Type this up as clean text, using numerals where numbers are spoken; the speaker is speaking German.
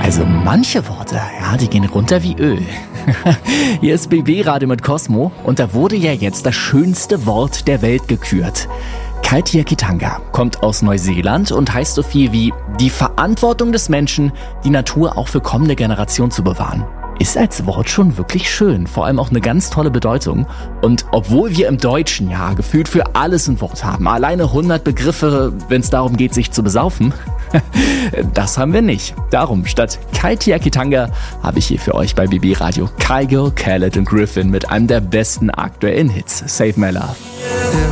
Also manche Worte, ja, die gehen runter wie Öl. Hier ist BB Radio mit Cosmo und da wurde ja jetzt das schönste Wort der Welt gekürt. Kaitiakitanga kommt aus Neuseeland und heißt so viel wie die Verantwortung des Menschen, die Natur auch für kommende Generationen zu bewahren. Ist als Wort schon wirklich schön, vor allem auch eine ganz tolle Bedeutung. Und obwohl wir im Deutschen ja gefühlt für alles ein Wort haben, alleine 100 Begriffe, wenn es darum geht, sich zu besaufen, das haben wir nicht. Darum, statt Kaitiakitanga habe ich hier für euch bei BB Radio Kygo, Khaled und Griffin mit einem der besten aktuellen Hits. Save My Love.